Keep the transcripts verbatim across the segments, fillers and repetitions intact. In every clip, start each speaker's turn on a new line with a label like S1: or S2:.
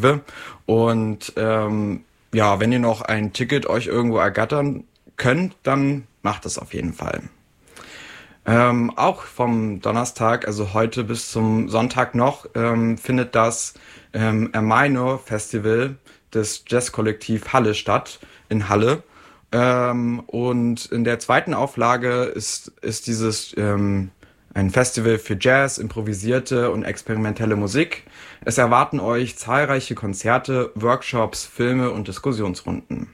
S1: Perspektive. Und ähm, ja, wenn ihr noch ein Ticket euch irgendwo ergattern könnt, dann macht das auf jeden Fall. Ähm, auch vom Donnerstag, also heute bis zum Sonntag noch, ähm, findet das ähm, Ermeino Festival des Jazzkollektiv Halle statt, in Halle. Ähm, und in der zweiten Auflage ist, ist dieses ähm, ein Festival für Jazz, improvisierte und experimentelle Musik. Es erwarten euch zahlreiche Konzerte, Workshops, Filme und Diskussionsrunden.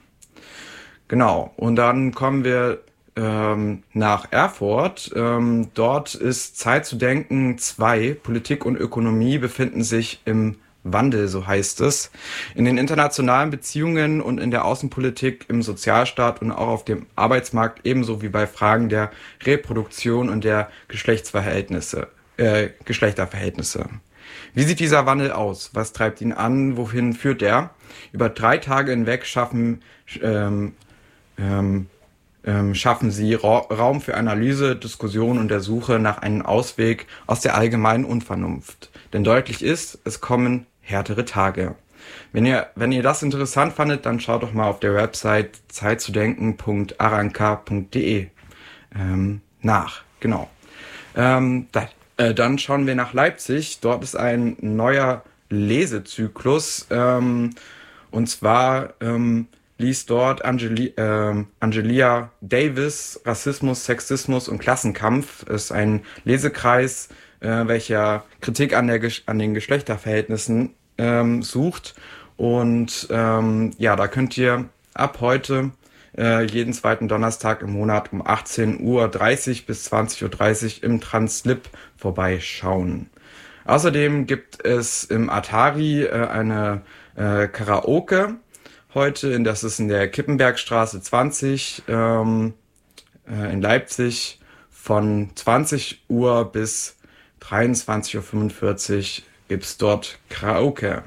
S1: Genau, und dann kommen wir ähm, nach Erfurt. Ähm, dort ist Zeit zu denken zwei. Politik und Ökonomie befinden sich im Wandel, so heißt es. In den internationalen Beziehungen und in der Außenpolitik, im Sozialstaat und auch auf dem Arbeitsmarkt, ebenso wie bei Fragen der Reproduktion und der Geschlechtsverhältnisse, äh, Geschlechterverhältnisse. Wie sieht dieser Wandel aus? Was treibt ihn an? Wohin führt er? Über drei Tage hinweg schaffen ähm, ähm, ähm, schaffen sie Ra- Raum für Analyse, Diskussion und der Suche nach einem Ausweg aus der allgemeinen Unvernunft. Denn deutlich ist, es kommen härtere Tage. Wenn ihr, wenn ihr das interessant fandet, dann schaut doch mal auf der Website zeitzudenken punkt aranka punkt de ähm, nach. Genau. Ähm, da, äh, dann schauen wir nach Leipzig. Dort ist ein neuer Lesezyklus. Ähm, und zwar ähm, liest dort Angeli ähm, Angelia Davis Rassismus, Sexismus und Klassenkampf. Ist ein Lesekreis, äh, welcher Kritik an, der Gesch- an den Geschlechterverhältnissen ähm, sucht. Und ähm, ja, da könnt ihr ab heute äh, jeden zweiten Donnerstag im Monat um achtzehn Uhr dreißig bis zwanzig Uhr dreißig im Translip vorbeischauen. Außerdem gibt es im Atari äh, eine äh, Karaoke heute, in, das ist in der Kippenbergstraße zwanzig ähm, äh, in Leipzig von zwanzig Uhr bis dreiundzwanzig Uhr fünfundvierzig gibt es dort Karaoke.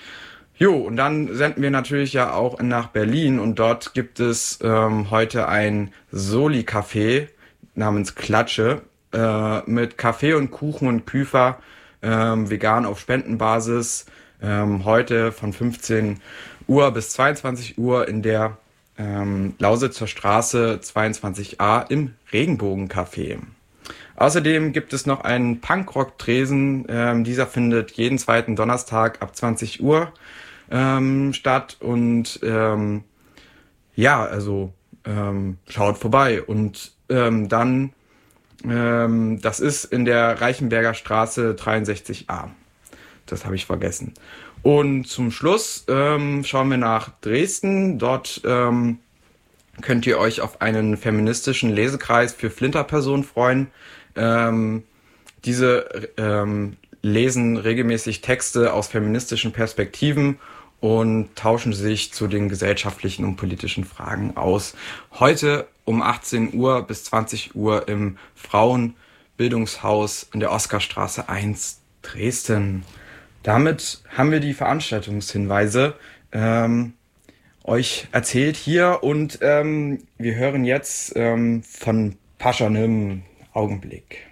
S1: Jo, und dann senden wir natürlich ja auch nach Berlin und dort gibt es ähm, heute ein Soli-Café namens Klatsche äh, mit Kaffee und Kuchen und Küfer, ähm, vegan auf Spendenbasis, ähm, heute von fünfzehn Uhr bis zweiundzwanzig Uhr in der ähm, Lausitzer Straße zweiundzwanzig a im Regenbogencafé. Außerdem gibt es noch einen Punkrock-Tresen, ähm, dieser findet jeden zweiten Donnerstag ab zwanzig Uhr ähm, statt und ähm, ja, also ähm, schaut vorbei und ähm, dann, ähm, das ist in der Reichenberger Straße dreiundsechzig a. Das habe ich vergessen. Und zum Schluss ähm, schauen wir nach Dresden. Dort ähm, könnt ihr euch auf einen feministischen Lesekreis für Flinterpersonen freuen. Ähm, diese ähm, lesen regelmäßig Texte aus feministischen Perspektiven und tauschen sich zu den gesellschaftlichen und politischen Fragen aus. Heute um achtzehn Uhr bis zwanzig Uhr im Frauenbildungshaus in der Oskarstraße eins Dresden. Damit haben wir die Veranstaltungshinweise ähm, euch erzählt hier und ähm, wir hören jetzt ähm, von Paschanim Augenblick.